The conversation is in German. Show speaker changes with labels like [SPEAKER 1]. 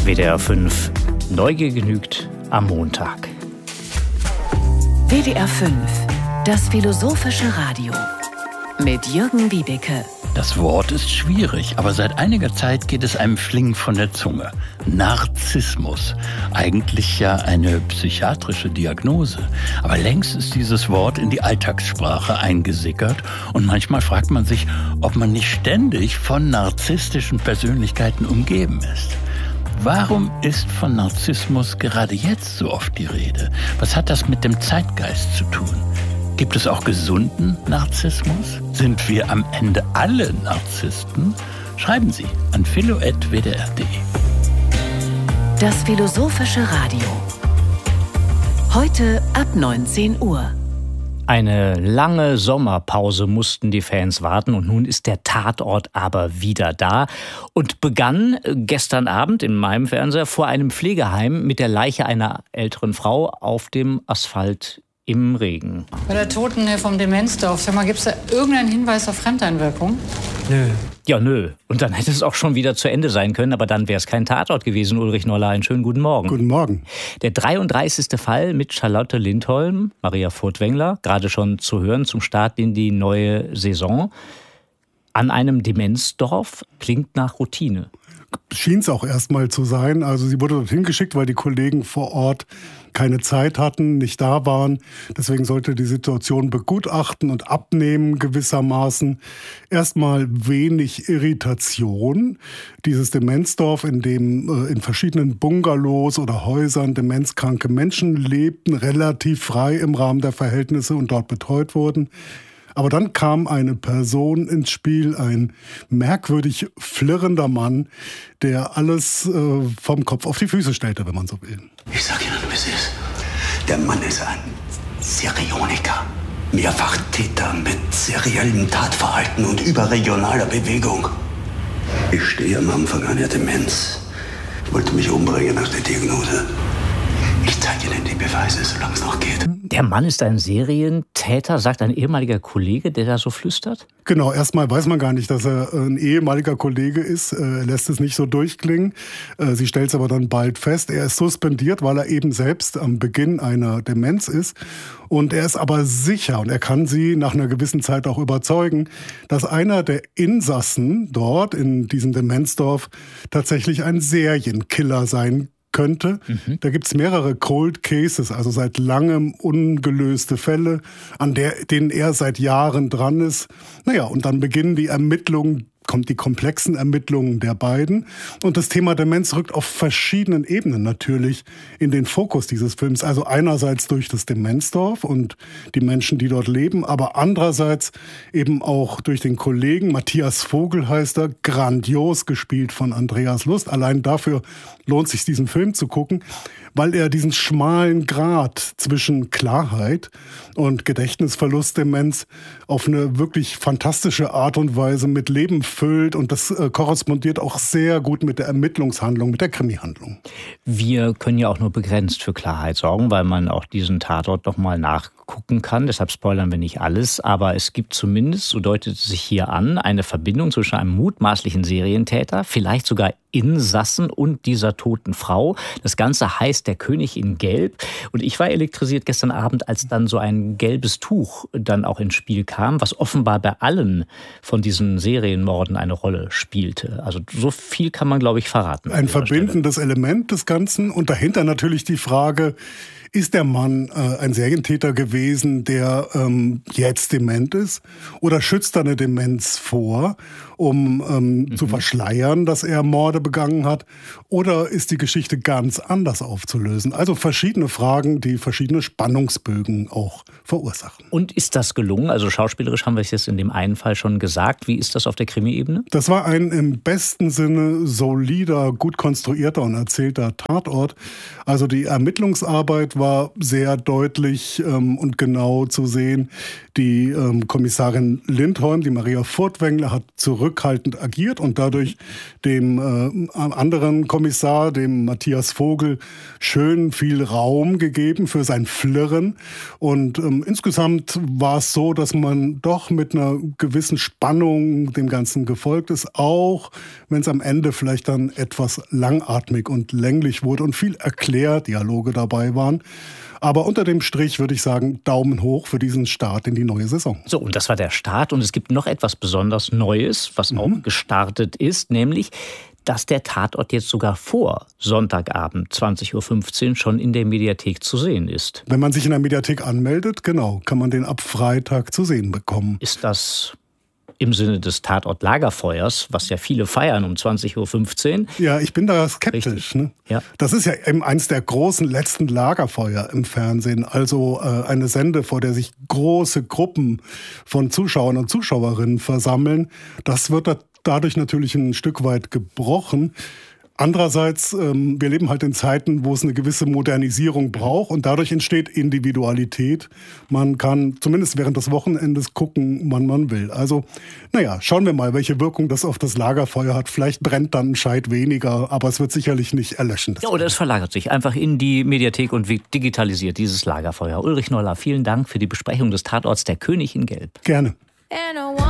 [SPEAKER 1] WDR 5, Neugier genügt am Montag.
[SPEAKER 2] WDR 5, das philosophische Radio mit Jürgen Wiebeke.
[SPEAKER 3] Das Wort ist schwierig, aber seit einiger Zeit geht es einem flink von der Zunge. Narzissmus. Eigentlich ja eine psychiatrische Diagnose. Aber längst ist dieses Wort in die Alltagssprache eingesickert und manchmal fragt man sich, ob man nicht ständig von narzisstischen Persönlichkeiten umgeben ist. Warum ist von Narzissmus gerade jetzt so oft die Rede? Was hat das mit dem Zeitgeist zu tun? Gibt es auch gesunden Narzissmus? Sind wir am Ende alle Narzissten? Schreiben Sie an philo@wdr.de.
[SPEAKER 2] Das philosophische Radio. Heute ab 19 Uhr.
[SPEAKER 1] Eine lange Sommerpause mussten die Fans warten und nun ist der Tatort aber wieder da und begann gestern Abend in meinem Fernseher vor einem Pflegeheim mit der Leiche einer älteren Frau auf dem Asphalt im Regen.
[SPEAKER 4] Bei der Toten vom Demenzdorf, sag mal, gibt es da irgendeinen Hinweis auf Fremdeinwirkung?
[SPEAKER 1] Nö. Ja, nö. Und dann hätte es auch schon wieder zu Ende sein können, aber dann wäre es kein Tatort gewesen. Ulrich Noller, einen schönen guten Morgen.
[SPEAKER 5] Guten Morgen.
[SPEAKER 1] Der 33. Fall mit Charlotte Lindholm, Maria Furtwängler, gerade schon zu hören zum Start in die neue Saison. An einem Demenzdorf klingt nach Routine.
[SPEAKER 5] Schien es auch erstmal zu sein. Also sie wurde dorthin geschickt, weil die Kollegen vor Ort keine Zeit hatten, nicht da waren. Deswegen sollte die Situation begutachten und abnehmen gewissermaßen. Erstmal wenig Irritation. Dieses Demenzdorf, in dem in verschiedenen Bungalows oder Häusern demenzkranke Menschen lebten, relativ frei im Rahmen der Verhältnisse und dort betreut wurden. Aber dann kam eine Person ins Spiel, ein merkwürdig flirrender Mann, der alles vom Kopf auf die Füße stellte, wenn man so will.
[SPEAKER 6] Ich sag Ihnen, wie es ist. Der Mann ist ein Serioniker. Mehrfachtäter mit seriellem Tatverhalten und überregionaler Bewegung. Ich stehe am Anfang einer Demenz. Wollte mich umbringen nach der Diagnose. Ich zeige Ihnen die Beweise, solange es noch geht.
[SPEAKER 1] Der Mann ist ein Serientäter, sagt ein ehemaliger Kollege, der da so flüstert?
[SPEAKER 5] Genau, erstmal weiß man gar nicht, dass er ein ehemaliger Kollege ist. Er lässt es nicht so durchklingen. Sie stellt es aber dann bald fest. Er ist suspendiert, weil er eben selbst am Beginn einer Demenz ist. Und er ist aber sicher, und er kann sie nach einer gewissen Zeit auch überzeugen, dass einer der Insassen dort in diesem Demenzdorf tatsächlich ein Serienkiller sein könnte. Da gibt's mehrere Cold Cases, also seit langem ungelöste Fälle, an denen er seit Jahren dran ist. Naja, und dann beginnen die Ermittlungen, kommt die komplexen Ermittlungen der beiden. Und das Thema Demenz rückt auf verschiedenen Ebenen natürlich in den Fokus dieses Films. Also einerseits durch das Demenzdorf und die Menschen, die dort leben, aber andererseits eben auch durch den Kollegen, Matthias Vogel heißt er, grandios gespielt von Andreas Lust. Allein dafür lohnt sich, diesen Film zu gucken, weil er diesen schmalen Grat zwischen Klarheit und Gedächtnisverlustdemenz auf eine wirklich fantastische Art und Weise mit Leben füllt. Und das korrespondiert auch sehr gut mit der Ermittlungshandlung, mit der Krimihandlung.
[SPEAKER 1] Wir können ja auch nur begrenzt für Klarheit sorgen, weil man auch diesen Tatort noch mal nachgucken kann. Deshalb spoilern wir nicht alles. Aber es gibt zumindest, so deutet es sich hier an, eine Verbindung zwischen einem mutmaßlichen Serientäter, vielleicht sogar Insassen und dieser toten Frau. Das Ganze heißt Der König in Gelb. Und ich war elektrisiert gestern Abend, als dann so ein gelbes Tuch dann auch ins Spiel kam, was offenbar bei allen von diesen Serienmorden eine Rolle spielte. Also so viel kann man, glaube ich, verraten.
[SPEAKER 5] Ein verbindendes Element des Ganzen und dahinter natürlich die Frage, ist der Mann ein Serientäter gewesen, der jetzt dement ist? Oder schützt er eine Demenz vor, um zu verschleiern, dass er Morde begangen hat? Oder ist die Geschichte ganz anders aufzulösen? Also verschiedene Fragen, die verschiedene Spannungsbögen auch verursachen.
[SPEAKER 1] Und ist das gelungen? Also schauspielerisch haben wir es jetzt in dem einen Fall schon gesagt. Wie ist das auf der Krimi-Ebene?
[SPEAKER 5] Das war ein im besten Sinne solider, gut konstruierter und erzählter Tatort. Also die Ermittlungsarbeit war war sehr deutlich und genau zu sehen. Die Kommissarin Lindholm, die Maria Furtwängler, hat zurückhaltend agiert und dadurch dem anderen Kommissar, dem Matthias Vogel, schön viel Raum gegeben für sein Flirren. Und insgesamt war es so, dass man doch mit einer gewissen Spannung dem Ganzen gefolgt ist, auch wenn es am Ende vielleicht dann etwas langatmig und länglich wurde und viel Erklärdialoge dabei waren. Aber unter dem Strich würde ich sagen, Daumen hoch für diesen Start in die neue Saison.
[SPEAKER 1] So, und das war der Start. Und es gibt noch etwas besonders Neues, was auch gestartet ist, nämlich, dass der Tatort jetzt sogar vor Sonntagabend 20.15 Uhr schon in der Mediathek zu sehen ist.
[SPEAKER 5] Wenn man sich in der Mediathek anmeldet, genau, kann man den ab Freitag zu sehen bekommen.
[SPEAKER 1] Ist das im Sinne des Tatort-Lagerfeuers, was ja viele feiern um 20.15 Uhr?
[SPEAKER 5] Ja, ich bin da skeptisch. Ne?
[SPEAKER 1] Ja.
[SPEAKER 5] Das ist ja eben eins der großen letzten Lagerfeuer im Fernsehen. Also eine Sende, vor der sich große Gruppen von Zuschauern und Zuschauerinnen versammeln. Das wird dadurch natürlich ein Stück weit gebrochen. Andererseits, wir leben halt in Zeiten, wo es eine gewisse Modernisierung braucht und dadurch entsteht Individualität. Man kann zumindest während des Wochenendes gucken, wann man will. Also, naja, schauen wir mal, welche Wirkung das auf das Lagerfeuer hat. Vielleicht brennt dann ein Scheit weniger, aber es wird sicherlich nicht erlöschen.
[SPEAKER 1] Ja, oder es verlagert sich einfach in die Mediathek und wird digitalisiert, dieses Lagerfeuer. Ulrich Noller, vielen Dank für die Besprechung des Tatorts Der König in Gelb.
[SPEAKER 5] Gerne.